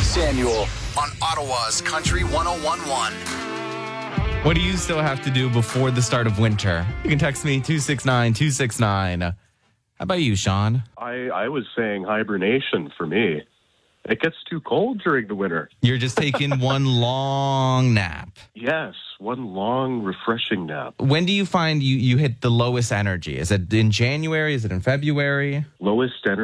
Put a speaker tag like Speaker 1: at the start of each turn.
Speaker 1: Samuel on Ottawa's Country 101.1.
Speaker 2: What do you still have to do before the start of winter? You can text me 269-269. How about you, Sean?
Speaker 3: I was saying hibernation for me. It gets too cold during the winter.
Speaker 2: You're just taking one long nap.
Speaker 3: Yes, one long, refreshing nap.
Speaker 2: When do you find you hit the lowest energy? Is it in January? Is it in February?
Speaker 3: Lowest energy.